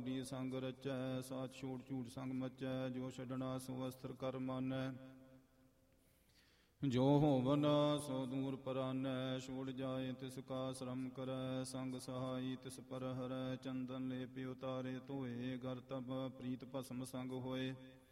ਲਾਡੀ ਸੰਗ ਰਚੈ, ਸਾਚ ਛੋੜ ਝੂਠ ਸੰਗ ਮਚੈ, ਜੋ ਛੱਡਣਾ ਸੋ ਅਸਤਰ ਕਰ ਮਾਨੈ। ਜੋ ਹੋਵਨ ਸੋ ਦੂਰ ਪਰਾਨੈ, ਛੋੜ ਜਾਏ ਤਿਸ ਕਾ ਸ਼ਰਮ ਕਰੈ, ਸੰਗ ਸਹਾਈ ਤਿਸ ਪਰ ਹਰੈ, ਚੰਦਨ ਲੇਪਿ ਉਤਾਰੇ ਧੋਏ, ਗਰ ਤਬ ਪ੍ਰੀਤ ਭਸਮ ਸੰਗ ਹੋਏ।